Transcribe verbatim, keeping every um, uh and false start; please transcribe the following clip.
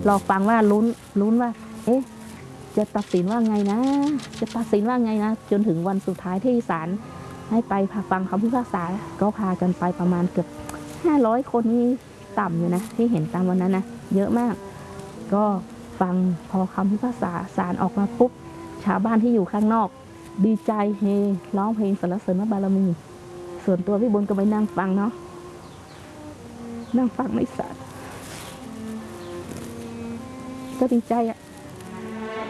รอฟังว่าลุ้นลุ้นว่าเอ๊ะจะตัดสินว่าไงนะจะตัดสินว่าไงนะจนถึงวันสุดท้ายที่ศาลให้ไปฟังคำพิพากษาก็พากันไปประมาณเกือบห้าร้อยคนนี่ต่ำอยู่นะที่เห็นตามวันนั้นนะเยอะมากก็ฟังพอคำพิพากษาศาลออกมาปุ๊บชาวบ้านที่อยู่ข้างนอกดีใจเฮร้องเพลงสรรเสริญพระบารมีส่วนตัวพี่บุญก็ไปนั่งฟังเนาะนั่งฟังในศาลก็ดีใจอะ